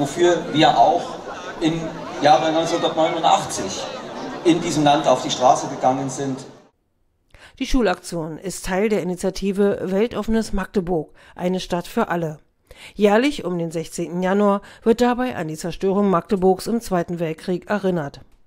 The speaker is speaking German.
wofür wir auch im Jahre 1989 in diesem Land auf die Straße gegangen sind. Die Schulaktion ist Teil der Initiative Weltoffenes Magdeburg, eine Stadt für alle. Jährlich um den 16. Januar wird dabei an die Zerstörung Magdeburgs im Zweiten Weltkrieg erinnert.